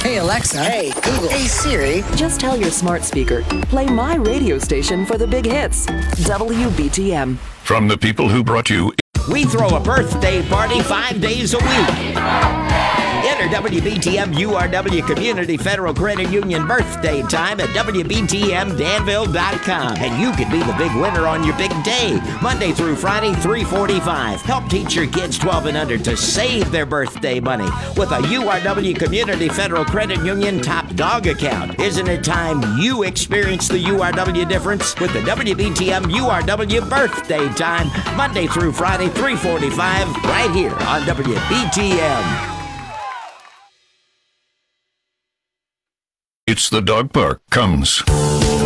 Hey Alexa. Hey Google. Hey Siri. Just tell your smart speaker, play my radio station for the big hits. WBTM. From the people who brought you We throw a birthday party 5 days a week. Enter WBTM URW Community Federal Credit Union birthday time at WBTMDanville.com. And you could be the big winner on your big day. Monday through Friday, 3:45. Help teach your kids 12 and under to save their birthday money with a URW Community Federal Credit Union Top Dog account. Isn't it time you experience the URW difference with the WBTM URW birthday time? Monday through Friday, 3:45, right here on WBTM. It's the Dog Park comes.